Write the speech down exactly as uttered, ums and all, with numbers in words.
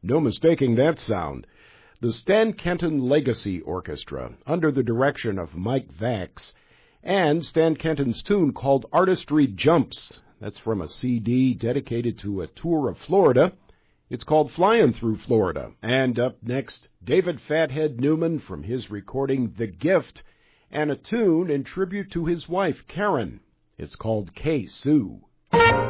No mistaking that sound. The Stan Kenton Legacy Orchestra, under the direction of Mike Vax, and Stan Kenton's tune called Artistry Jumps. That's from a C D dedicated to a tour of Florida. It's called Flying Through Florida. And up next, David Fathead Newman from his recording The Gift, and a tune in tribute to his wife, Karen. It's called K. Sue.